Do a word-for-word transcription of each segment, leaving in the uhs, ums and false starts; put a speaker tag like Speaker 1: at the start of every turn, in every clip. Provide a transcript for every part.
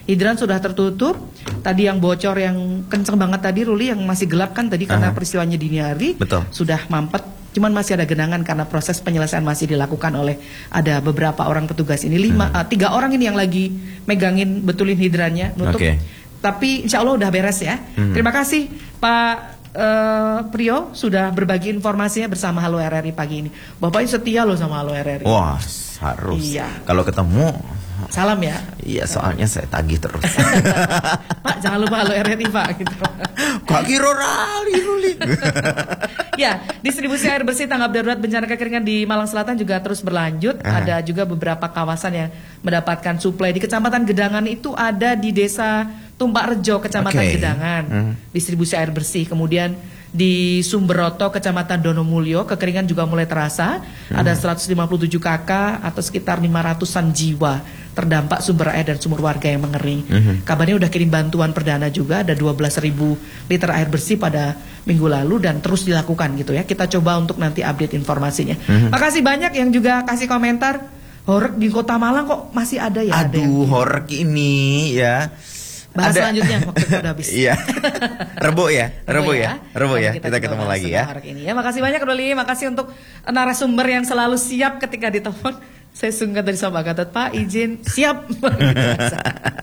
Speaker 1: hidran sudah tertutup. Tadi yang bocor yang kenceng banget tadi Ruli yang masih gelap kan tadi karena uh-huh. peristiwanya dini hari.
Speaker 2: Betul.
Speaker 1: Sudah mampet. Cuman masih ada genangan karena proses penyelesaian masih dilakukan oleh ada beberapa orang petugas ini. Lima, hmm. uh, tiga orang ini yang lagi megangin betulin hidrannya. Nutup. Okay. Tapi insya Allah udah beres ya. Hmm. Terima kasih Pak Uh, Prio sudah berbagi informasinya bersama Halo R R I pagi ini. Bapaknya setia loh sama Halo R R I.
Speaker 2: Wah, harus. Iya. Kalau ketemu
Speaker 1: salam ya.
Speaker 2: Iya, soalnya saya tagih terus.
Speaker 1: Pak, jangan lupa Halo R R I Pak gitu.
Speaker 2: Kok kira rali ruli.
Speaker 1: Ya, distribusi air bersih tanggap darurat bencana kekeringan di Malang Selatan juga terus berlanjut. Uh-huh. Ada juga beberapa kawasan yang mendapatkan suplai. Di Kecamatan Gedangan itu ada di Desa Tumpak Rejo, Kecamatan okay. Gedangan, hmm. distribusi air bersih. Kemudian di Sumberoto, Kecamatan Donomulyo, kekeringan juga mulai terasa. Hmm. Ada seratus lima puluh tujuh kakak atau sekitar lima ratusan jiwa terdampak sumber air dan sumur warga yang mengering. Hmm. Kabarnya udah kirim bantuan perdana juga, ada dua belas ribu liter air bersih pada minggu lalu dan terus dilakukan gitu ya. Kita coba untuk nanti update informasinya. Hmm. Makasih banyak yang juga kasih komentar. Horeg di Kota Malang kok masih ada ya?
Speaker 2: Aduh, ada yang... horeg ini ya.
Speaker 1: Bahas ada. Selanjutnya waktu udah habis.
Speaker 2: Iya. Rebo ya, Rebo ya, Rebo ya. Kita, kita ketemu lagi ya.
Speaker 1: Ini ya. Makasih banyak Ruli, makasih untuk narasumber yang selalu siap ketika ditelepon. Saya sungkan dari sama Gatot, Pak izin siap. Oke.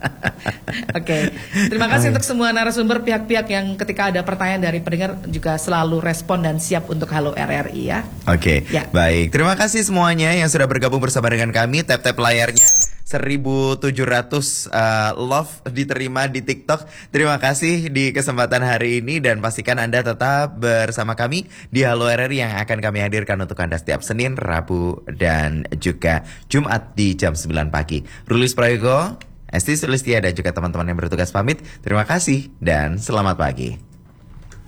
Speaker 1: Okay. Terima kasih untuk semua narasumber pihak-pihak yang ketika ada pertanyaan dari pendengar juga selalu respon dan siap untuk Halo R R I ya.
Speaker 2: Oke. Okay. Ya. Baik, terima kasih semuanya yang sudah bergabung bersama dengan kami. Tap-tap layarnya. seribu tujuh ratus uh, love diterima di TikTok. Terima kasih di kesempatan hari ini dan pastikan Anda tetap bersama kami di Halo R R I yang akan kami hadirkan untuk Anda setiap Senin, Rabu dan juga Jumat di jam sembilan pagi. Rulis Prayogo, Esti Sulistia dan juga teman-teman yang bertugas pamit. Terima kasih dan selamat pagi.